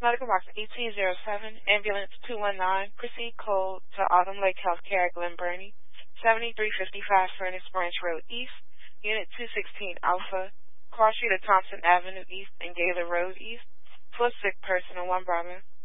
Medical box ET07, ambulance 219, proceed code to Autumn Lake Healthcare at Glen Burnie, 7355 Furnace Branch Road East, Unit 216 Alpha, cross street of Thompson Avenue East and Gaylor Road East, for a sick person and one brother.